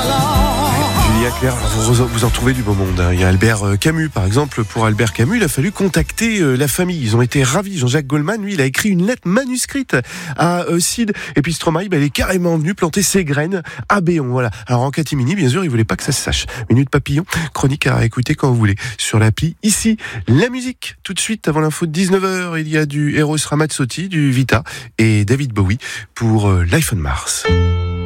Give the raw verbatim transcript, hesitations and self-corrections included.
Julien Clerc, vous, vous en trouvez du beau monde. Il y a Albert Camus, par exemple. Pour Albert Camus, il a fallu contacter la famille. Ils ont été ravis. Jean-Jacques Goldman, lui, il a écrit une lettre manuscrite à euh, Sid. Et puis Stromae, bah, il est carrément venu planter ses graines à Béon. Voilà. Alors en catimini, bien sûr, il voulait pas que ça se sache. Minute Papillon, chronique à écouter quand vous voulez. Sur l'appli, ici, la musique. Tout de suite, avant l'info de dix-neuf heures, il y a du Eros Ramazzotti, du Vita et David Bowie pour euh, Life on Mars.